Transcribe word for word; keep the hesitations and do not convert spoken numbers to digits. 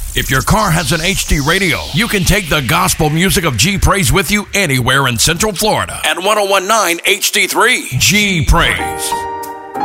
If your car has an H D radio, you can take the gospel music of G Praise with you anywhere in Central Florida at one oh one point nine H D three. G Praise.